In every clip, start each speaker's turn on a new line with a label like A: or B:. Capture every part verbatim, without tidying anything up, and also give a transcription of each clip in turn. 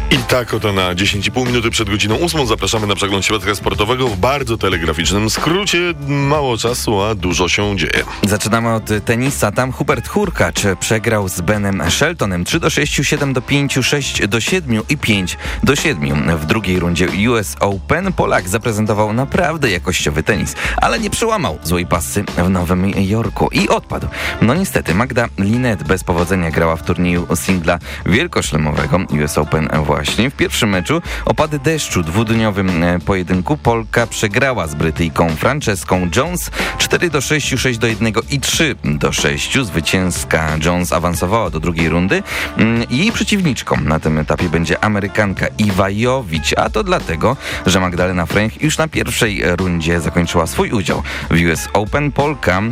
A: I tak oto na dziesięć i pół minuty przed godziną ósmą zapraszamy na przegląd świadka sportowego w bardzo telegraficznym skrócie. Mało czasu, a dużo się dzieje.
B: Zaczynamy od tenisa. Tam Hubert Hurkacz przegrał z Benem Sheltonem trzy do sześciu, siedem do pięciu, sześć do siedmiu i pięć do siedmiu. W drugiej rundzie U S Open Polak zaprezentował naprawdę jakościowy tenis, ale nie przełamał złej pasy w Nowym Jorku i odpadł. No niestety, Magda Linette bez powodzenia grała w turnieju singla wielkoszlemowego U S Open właśnie. W pierwszym meczu opady deszczu, dwudniowym pojedynku Polka przegrała z Brytyjką Franceską Jones cztery do sześciu, sześć do jednego i trzy do sześciu. Zwycięska Jones awansowała do drugiej rundy. Jej przeciwniczką na tym etapie będzie Amerykanka Iwa Jovic, a to dlatego, że Magdalena Fręch już na pierwszej rundzie zakończyła swój udział w U S Open. Polka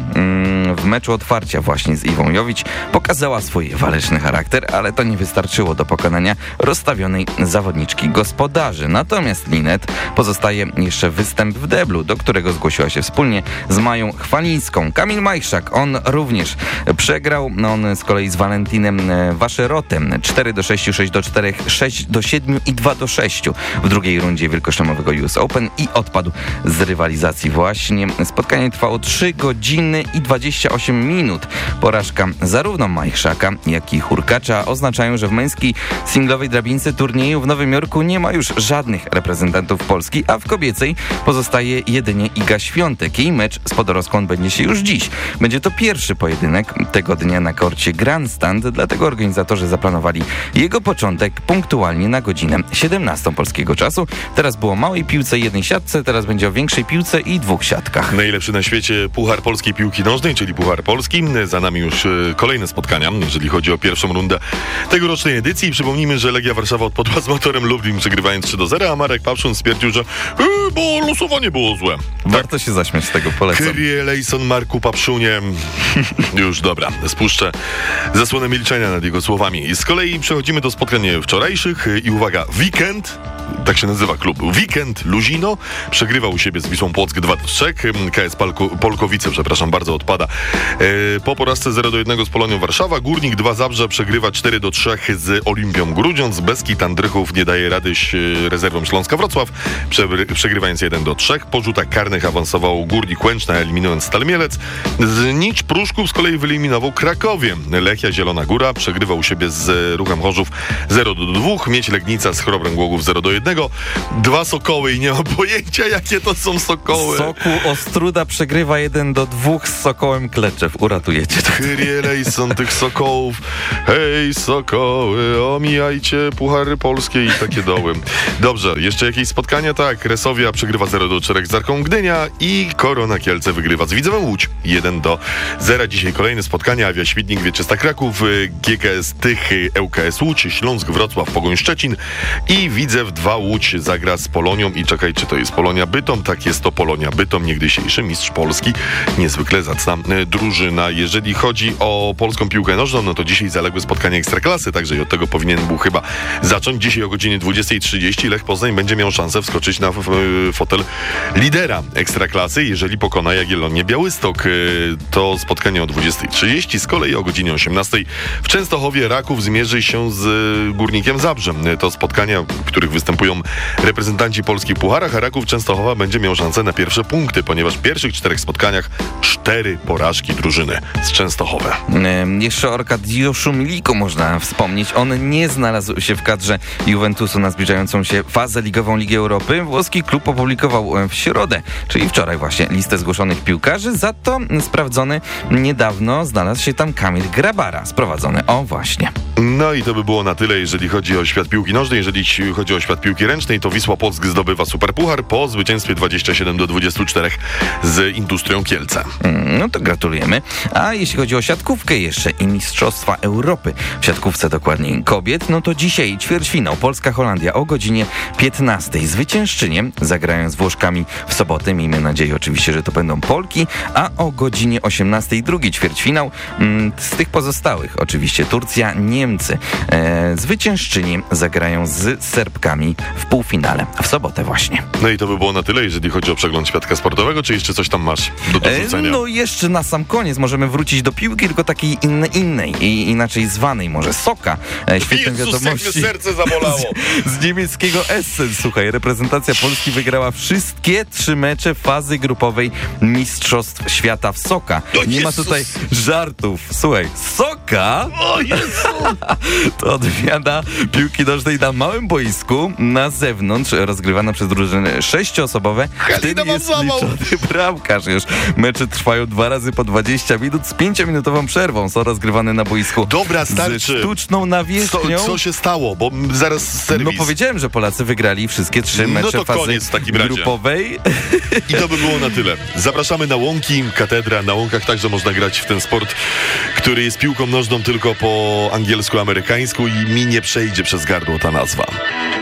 B: w meczu otwarcia właśnie z Iwą Jovic pokazała swój waleczny charakter, ale to nie wystarczyło do pokonania rozstawionej zawodniczki gospodarzy. Natomiast Linette pozostaje jeszcze występ w deblu, do którego zgłosiła się wspólnie z Mają Chwalińską. Kamil Majchrzak, on również przegrał, no on z kolei z Valentinem Wascherotem cztery do sześciu, sześć do czterech, sześć do siedmiu i dwa do sześciu w drugiej rundzie wielkoszlemowego U S Open i odpadł z rywalizacji właśnie. Spotkanie trwało trzy godziny i dwadzieścia osiem minut. Porażka zarówno Majchrzaka, jak i Hurkacza oznaczają, że w męskiej singlowej drabince turnieju w Nowym Jorku nie ma już żadnych reprezentantów Polski, a w kobiecej pozostaje jedynie Iga Świątek. Jej mecz z Podorowską odbędzie się już dziś. Będzie to pierwszy pojedynek tego dnia na korcie Grandstand, dlatego organizatorzy zaplanowali jego początek punktualnie na godzinę siedemnastą polskiego czasu. Teraz było o małej piłce i jednej siatce, teraz będzie o większej piłce i dwóch siatkach.
A: Najlepszy na świecie Puchar Polskiej Piłki Nożnej, czyli Puchar Polski. Za nami już kolejne spotkania, jeżeli chodzi o pierwszą rundę tegorocznej edycji. Przypomnijmy, że Legia Warszawa odpadła z Motorem Lublin, przegrywając trzy do zera, a Marek Papszun stwierdził, że yy, bo losowanie było złe.
B: Warto tak się zaśmiać z tego, polecam.
A: Kyrie Eleison, Marku Papszunie. Już dobra, spuszczę zasłonę milczenia nad jego słowami. Z kolei przechodzimy do spotkań wczorajszych i uwaga, Weekend, tak się nazywa klub, Weekend Luzino przegrywał u siebie z Wisłą Płock dwa do trzech. K S Polko, Polkowice, przepraszam bardzo, odpada e, po porażce zero do jednego z Polonią Warszawa. Górnik dwa Zabrze przegrywa cztery do trzech z Olimpią Grudziądz. Beskid Andrychów nie daje rady rezerwom Śląska Wrocław, prze, przegrywając jeden do trzech. Po rzutach karnych awansował Górnik Łęczna, eliminując Stal Mielec. Znicz Pruszków z kolei wyeliminował Krakowie. Lechia Zielona Góra przegrywa u siebie z Ruchem Chorzów zero do dwóch. Miedź Legnica z Chrobrem Głogów zero do jednego. Dwa Sokoły i nie mam pojęcia, jakie to są Sokoły.
B: Sokół Ostróda przegrywa jeden do dwóch z Sokołem Kleczew. Uratujecie to.
A: Kyrie Eleison tych Sokołów. Hej, Sokoły, omijajcie Puchary Polskie i takie doły. Dobrze, jeszcze jakieś spotkania? Tak, Resowia przegrywa zero do czterech z Arką Gdynia i Korona Kielce wygrywa z Widzewem Łódź jeden do zera. Dzisiaj kolejne spotkania. Awia Świdnik, Wieczysta Kraków, G K S Tychy, L K S Łódź, Śląsk Wrocław, Pogoń Szczecin i Widzew dwa Łódź zagra z Polonią i czekaj, czy to jest Polonia Bytom? Tak, jest to Polonia Bytom, niegdysiejszy mistrz Polski. Niezwykle zacna drużyna. Jeżeli chodzi o polską piłkę nożną, no to dzisiaj zaległe spotkanie Ekstraklasy, także i od tego powinien był chyba zacząć. Dzisiaj o godzinie dwudziestej trzydzieści Lech Poznań będzie miał szansę wskoczyć na fotel lidera Ekstraklasy, jeżeli pokona Jagiellonię Białystok. To spotkanie o dwudziestej trzydzieści. Z kolei o godzinie osiemnastej w Częstochowie Raków zmierzy się z Górnikiem Zabrze. To spotkania, w których występują reprezentanci Polski w pucharach, a Raków Częstochowa będzie miał szansę na pierwsze punkty, ponieważ w pierwszych czterech spotkaniach cztery porażki drużyny z Częstochowy.
B: Yy, jeszcze o Arkadiuszu Miliku można wspomnieć. On nie znalazł się w kadrze Juventusu na zbliżającą się fazę ligową Ligi Europy. Włoski klub opublikował w środę, czyli wczoraj właśnie, listę zgłoszonych piłkarzy. Za to sprawdzony niedawno znalazł się tam Kamil Grabara, sprowadzony. O właśnie.
A: No i to by było na tyle, jeżeli chodzi o świat piłki nożnej. Jeżeli chodzi o świat piłki ręcznej, to Wisła Płock zdobywa Superpuchar po zwycięstwie dwadzieścia siedem do dwudziestu czterech z Industrią Kielce.
B: No to gratulujemy. A jeśli chodzi o siatkówkę jeszcze i Mistrzostwa Europy w siatkówce dokładniej kobiet, no to dzisiaj ćwierćfinał Polska-Holandia o godzinie piętnastej. Zwyciężczynie zagrają z Włoszkami w sobotę. Miejmy nadzieję oczywiście, że to będą Polki, a o godzinie osiemnastej drugi ćwierćfinał. Z tych pozostałych oczywiście Turcja, Niemcy, Niemcy. E, zwyciężczyni zagrają z Serbkami w półfinale. W sobotę właśnie.
A: No i to by było na tyle, jeżeli chodzi o przegląd świadka sportowego, czy jeszcze coś tam masz do dorzucenia?
B: E, no jeszcze na sam koniec możemy wrócić do piłki, tylko takiej innej, innej i inaczej zwanej może Soka. E, świetne
A: Jezus,
B: wiadomości.
A: jak mnie serce zabolało.
B: Z, z niemieckiego Essen, słuchaj, reprezentacja Polski wygrała wszystkie trzy mecze fazy grupowej Mistrzostw Świata w Soka.
A: O
B: Nie ma
A: Jezus.
B: tutaj żartów. Słuchaj, Soka
A: O Jezu!
B: to odmiana piłki nożnej na małym boisku, na zewnątrz, rozgrywana przez drużyny sześcioosobowe. W tym
A: mam
B: jest
A: zawał.
B: liczony bramkarz już. Mecze trwają dwa razy po dwadzieścia minut z pięciominutową przerwą. Są rozgrywane na boisku
A: Dobra,
B: z
A: starczy.
B: sztuczną
A: Co,
B: nawierzchnią.
A: co się stało? Bo zaraz serwis.
B: No powiedziałem, że Polacy wygrali wszystkie trzy
A: No
B: mecze
A: to
B: fazy
A: koniec w takim razie.
B: grupowej.
A: I to by było na tyle. Zapraszamy na łąki, katedra. Na łąkach także można grać w ten sport, który jest piłką nożną tylko po angielsku, amerykańsku i mi nie przejdzie przez gardło ta nazwa.